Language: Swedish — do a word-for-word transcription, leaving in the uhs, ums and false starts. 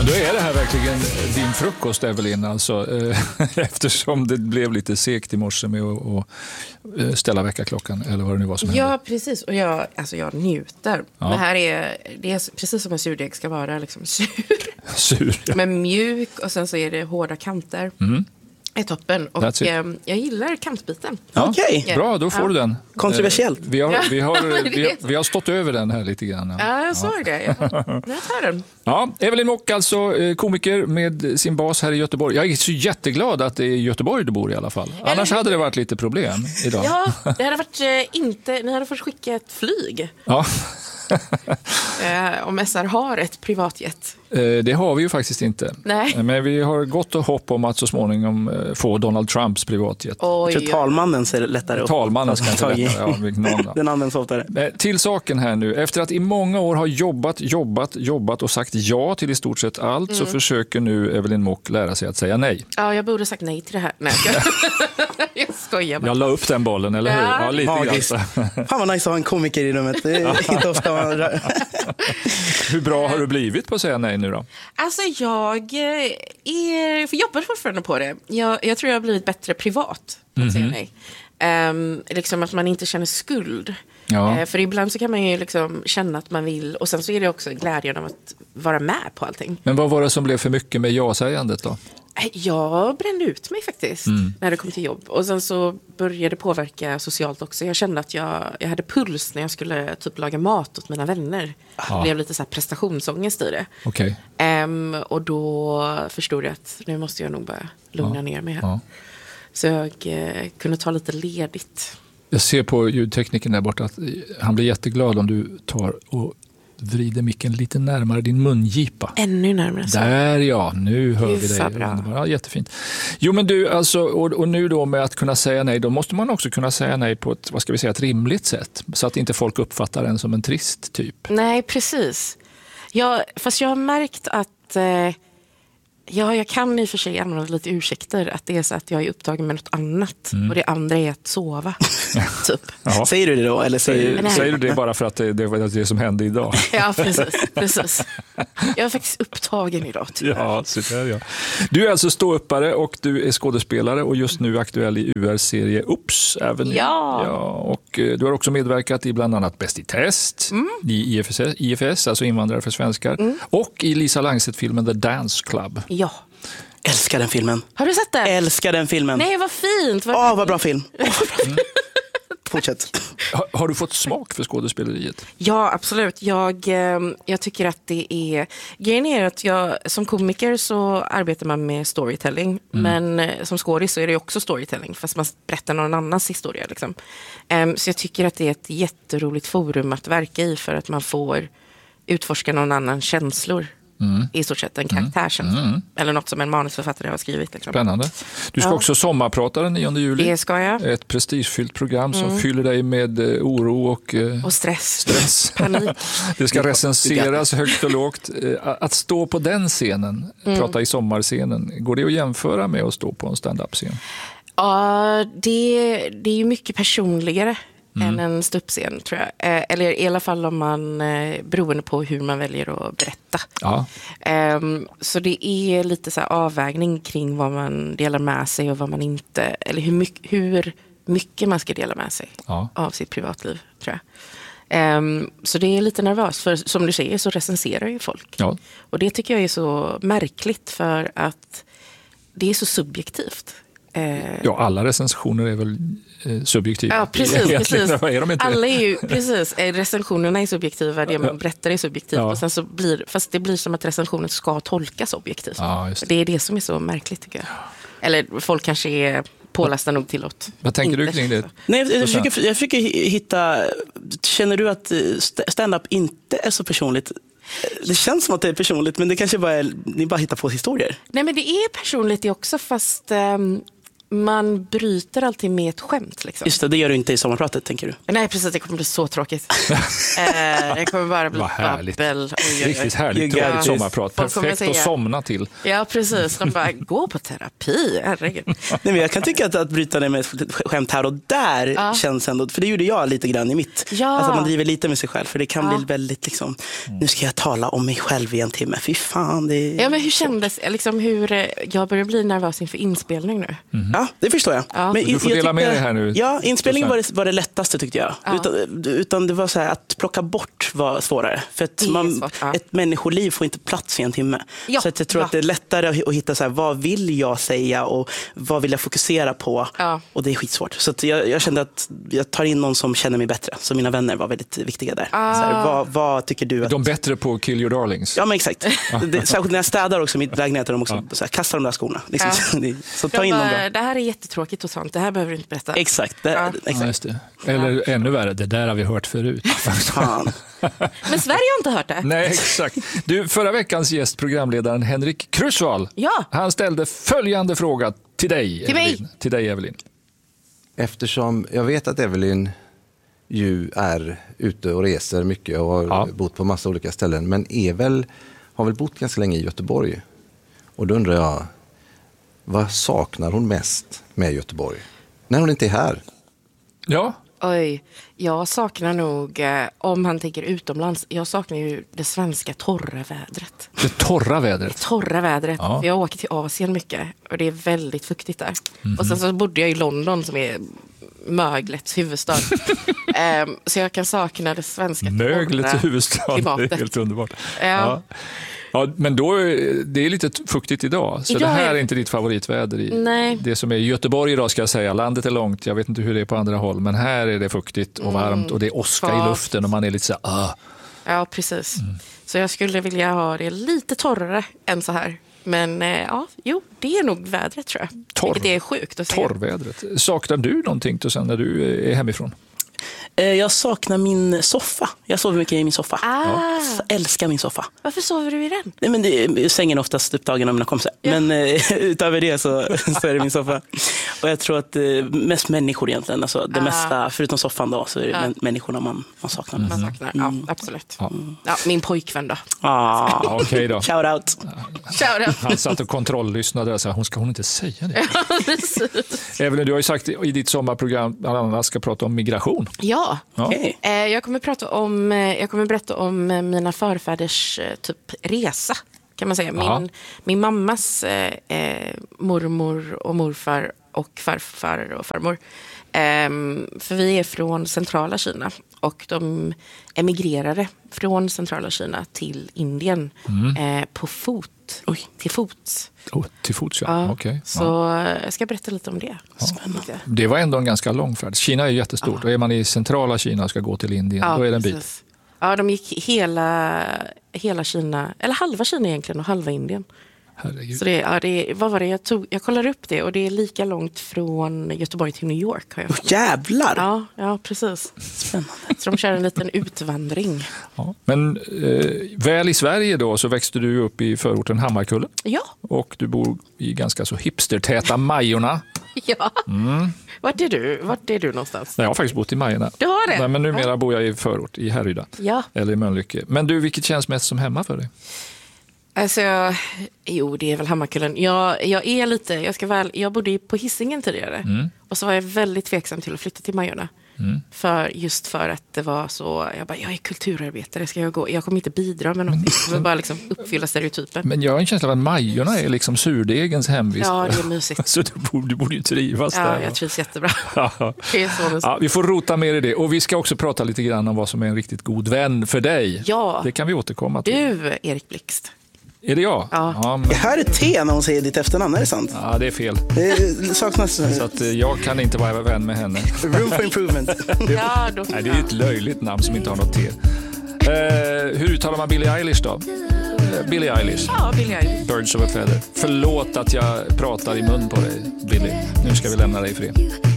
Då är det här verkligen din frukost, Evelyn, alltså, eftersom det blev lite segt i morse med att ställa väckarklockan eller vad det nu var som hände. Ja, precis. Och jag, alltså jag njuter. Ja. Det här är, det är precis som en surdeg ska vara, liksom sur. Sur, ja. Men mjuk, och sen så är det hårda kanter. Mm. Är toppen. Och eh, jag gillar kantbiten. Ja, okej. Okay. Bra, då får ja. du den. Kontroversiellt. Vi har, vi, har, vi, har, vi har stått över den här lite grann. Ja, ja jag såg ja. det. Jag tar den. Ja, Evelyn Mock, alltså komiker med sin bas här i Göteborg. Jag är så jätteglad att det är i Göteborg du bor i alla fall. Annars hade det varit lite problem idag. Ja, det hade varit eh, inte... Ni hade fått skicka ett flyg. Ja. eh, om S R har ett privatjet. Det har vi ju faktiskt inte. Nej. Men vi har gott och hopp om att så småningom få Donald Trumps privatjet. Oj, jag tror talmannen ser lättare upp. Talmannen ska inte lättare. Ja, den används oftare. Till saken här nu. Efter att i många år ha jobbat, jobbat, jobbat och sagt ja till i stort sett allt mm. så försöker nu Evelyn Mock lära sig att säga nej. Ja, jag borde sagt nej till det här. Nej, jag skojar bara. Jag la upp den bollen, eller hur? Ja, ja lite grann. Fan vad nice att ha en komiker i rummet. Det är inte ofta man... Hur bra har du blivit på att säga nej nu då? Alltså jag är, för jobbar fortfarande på det. Jag, jag tror jag har blivit bättre privat på att säga nej. Um, liksom att man inte känner skuld. Ja. Uh, för ibland så kan man ju liksom känna att man vill. Och sen så är det också glädjen av att vara med på allting. Men vad var det som blev för mycket med ja-sägandet då? Jag brände ut mig faktiskt mm. när det kom till jobb. Och sen så började det påverka socialt också. Jag kände att jag, jag hade puls när jag skulle typ laga mat åt mina vänner. Aha. Det blev lite så här prestationsångest i det. Okay. Um, och då förstod jag att nu måste jag nog bara lugna ja. ner mig här. Ja. Så jag eh, kunde ta lite ledigt. Jag ser på ljudtekniken där borta att han blir jätteglad om du tar och vrider micken lite närmare din mungipa. Ännu närmare. Så. Där ja, nu hör vi dig. Ja, jättefint. Jo men du, alltså, och, och nu då med att kunna säga nej, då måste man också kunna säga nej på ett, vad ska vi säga, ett rimligt sätt. Så att inte folk uppfattar en som en trist typ. Nej, precis. Jag, fast jag har märkt att eh, ja, jag kan i och för sig använda lite ursäkter att det är så att jag är upptagen med något annat mm. och det andra är att sova. typ. Jaha. Säger du det då? Eller säger, säger du det bara för att det, det var det som hände idag? Ja, precis. precis. Jag är faktiskt upptagen idag. Tyvärr. Ja, så där, ja. Du är alltså ståuppare och du är skådespelare och just nu aktuell i U R-serie Oops. Även ja. ja. Och du har också medverkat i bland annat Bäst i test, mm. i I F S, I F S, alltså Invandrare för svenskar, mm. och i Lisa Langset-filmen The Dance Club. Ja. Älskar den filmen. Har du sett den? Älskar den filmen. Nej, vad fint. Åh, oh, vad bra film. Mm. Fortsätt. Har, har du fått smak för skådespeleriet? Ja, absolut. Jag, jag tycker att det är... Grejen är att jag, som komiker så arbetar man med storytelling. Mm. Men som skådis så är det också storytelling. Fast man berättar någon annans historia. Liksom. Um, så jag tycker att det är ett jätteroligt forum att verka i. För att man får utforska någon annans känslor. Mm. I stort sett en karaktärskänsla. Mm. Eller något som en manusförfattare har skrivit. Liksom. Spännande. Du ska ja. också sommarprata den nionde juli. Det ska jag. Ett prestigefyllt program som mm. fyller dig med oro och, och stress. stress. Panik. Det ska recenseras högt och lågt. Att stå på den scenen, mm. prata i sommarscenen, går det att jämföra med att stå på en stand-up-scen? Ja, det, det är ju mycket personligare. Mm. än en ståuppscen, tror jag. Eh, eller i alla fall om man, eh, beroende på hur man väljer att berätta. Ja. Eh, så det är lite så här avvägning kring vad man delar med sig och vad man inte, eller hur mycket, hur mycket man ska dela med sig ja. av sitt privatliv, tror jag. Eh, så det är lite nervöst, för som du säger så recenserar ju folk. Ja. Och det tycker jag är så märkligt, för att det är så subjektivt. Ja, alla recensioner är väl eh, subjektiva. Ja, precis. precis. Är de inte? Alla är ju, precis, recensionerna är subjektiva, det man berättar är subjektivt. Ja. Och sen så blir, fast det blir som att recensionen ska tolkas objektivt. Ja, just det. Det är det som är så märkligt, tycker jag. Eller folk kanske är pålästa nog till åt. Vad tänker du kring det? Nej, jag, jag, försöker, jag försöker hitta... Känner du att stand-up inte är så personligt? Det känns som att det är personligt, men det kanske bara är, ni bara hittar på historier. Nej, men det är personligt det också, fast... Um, man bryter alltid med ett skämt. Liksom. Just det, det gör du inte i sommarpratet, tänker du? Nej, precis. Det kommer bli så tråkigt. eh, det kommer bara bli babbel. Riktigt härligt, tråkigt sommarprat. Perfekt att somna till. Ja, precis. De bara, gå på terapi. Herregud. Nej, men jag kan tycka att, att bryta det med ett skämt här och där ja. känns ändå, för det gjorde jag lite grann i mitt. Ja. Alltså man driver lite med sig själv, för det kan ja. bli väldigt liksom, nu ska jag tala om mig själv i en timme. Fy fan, det är... Ja, men hur kändes, liksom hur, jag börjar bli nervös inför inspelning nu. Mm. Ja, det förstår jag. Ja. Men du får jag dela tyckte, med dig här nu. Ja, inspelningen var det, var det lättaste tyckte jag. Ja. Utan, utan det var så här, att plocka bort var svårare. För att man, svårt, ja. ett människoliv får inte plats i en timme. Ja. Så att jag tror ja. att det är lättare att hitta så här, vad vill jag säga och vad vill jag fokusera på. Ja. Och det är skitsvårt. Så att jag, jag kände att jag tar in någon som känner mig bättre. Så mina vänner var väldigt viktiga där. Ah. Så här, vad, vad tycker du? Att... De bättre på Kill Your Darlings. Ja, men exakt. det, särskilt när jag städar också mitt lägenhet och de också ja. så här, kastar de där skorna. Liksom. Ja. Så ta de in bara, dem bra. Det här är jättetråkigt och sånt. Det här behöver du inte berätta. Exakt. Det, ja. exakt. Ja, just det. Eller ännu värre, det där har vi hört förut. Fan. Men Sverige har inte hört det. Nej, exakt. Du, förra veckans gäst, programledaren Henrik Krusvall, ja. han ställde följande fråga till dig, till Evelyn. Mig. Till dig, Evelyn. Eftersom jag vet att Evelyn ju är ute och reser mycket och har ja. bott på massa olika ställen, men är väl, har väl bott ganska länge i Göteborg. Och då undrar jag, vad saknar hon mest med Göteborg? När hon inte är här. Ja. Oj, jag saknar nog, eh, om han tänker utomlands, jag saknar ju det svenska torra vädret. Det torra vädret? Det torra vädret. Ja. Jag åker till Asien mycket och det är väldigt fuktigt där. Mm-hmm. Och sen så bodde jag i London som är möglets huvudstad. um, så jag kan sakna det svenska möglets huvudstad, klimatet. Det är helt underbart. Ja. Ja. Ja, men då är det är lite fuktigt idag, så idag det här är... är inte ditt favoritväder. I Nej. Det som är i Göteborg idag ska jag säga, landet är långt, jag vet inte hur det är på andra håll, men här är det fuktigt och varmt mm. och det är åska Fast. i luften och man är lite så här, uh. Ja, precis. Mm. Så jag skulle vilja ha det lite torrare än så här. Men eh, ja, jo, det är nog vädret tror jag. Torr. Det är sjukt att säga. Torrvädret. Saknar du någonting till sen när du är hemifrån? Jag saknar min soffa. Jag sover mycket i min soffa. Ah. Jag älskar min soffa. Varför sover du i den? Nej, men det, sängen är oftast upptagen av mina kompisar. Ja. Men eh, utöver det så, så är det min soffa. Och jag tror att eh, mest människor egentligen. Alltså, det ah. mesta, förutom soffan då, så är det ah. människorna man, man saknar. Mm. Man saknar, ja, absolut. Ja. Ja, min pojkvän då. Ah. Ja, okej då. Shout out. Shout out. Han satt och kontrolllyssnade och sa, hon ska hon inte säga det. Evelyn, du har ju sagt i ditt sommarprogram att alla ska prata om migration. Ja. Ja. Okay. Jag kommer prata om, jag kommer berätta om mina förfäders typ resa, kan man säga. Min, min mammas eh, mormor och morfar och farfar och farmor. Um, för vi är från centrala Kina och de emigrerade från centrala Kina till Indien mm. eh, på fot, Oj. till fots. Oh, till fots, ja. ja. Okay. Så ja. jag ska berätta lite om det. Ja. Det var ändå en ganska lång färd. Kina är jättestort. Ja. Och är man i centrala Kina och ska gå till Indien, ja, då är det en bit. Precis. Ja, de gick hela, hela Kina, eller halva Kina egentligen och halva Indien. Herregud. Så det, ja, det, vad var det? Jag, tog, jag kollar upp det och det är lika långt från Göteborg till New York. Har jag oh, jävlar! Ja, ja, precis. Spännande. Så de kör en liten utvandring. Ja. Men eh, väl i Sverige då så växte du upp i förorten Hammarkullen. Ja. Och du bor i ganska så hipstertäta Majorna. Ja. Mm. Vart är du? Vart är du någonstans? Jag har faktiskt bott i Majorna. Du har det? Nej, men numera ja. bor jag i förort, i Härryda. Ja. Eller i Mölnlycke. Men du, vilket känns mest som hemma för dig? Alltså, jo, det är väl Hammarkullen. Jag, jag är lite, jag ska väl, jag bodde på Hisingen tidigare. Mm. Och så var jag väldigt tveksam till att flytta till Majorna. Mm. För, just för att det var så, jag bara, jag är kulturarbetare, ska jag gå? Jag kommer inte bidra med något. Jag vill bara liksom uppfylla stereotypen. Men jag har en känsla av att Majorna är liksom surdegens hemvist. Ja, det är mysigt. Så du borde, du borde ju trivas ja, där. Ja, jag trivs jättebra. Ja. Det är så mysigt. Ja, vi får rota mer i det. Och vi ska också prata lite grann om vad som är en riktigt god vän för dig. Ja. Det kan vi återkomma till. Du, Erik Blixt. Är det jag? Ja. Ja, men... Det här är T när hon säger ditt efternamn, är det sant? Ja, det är fel. Det saknas... Så att jag kan inte vara vän med henne. Room for improvement. Ja, då... Nej, det är ett löjligt namn som inte har något T. Eh, hur uttalar man Billie Eilish då? Billie Eilish. Ja, Billie Eilish. Birds of a feather. Förlåt att jag pratar i mun på dig, Billie. Nu ska vi lämna dig i fred.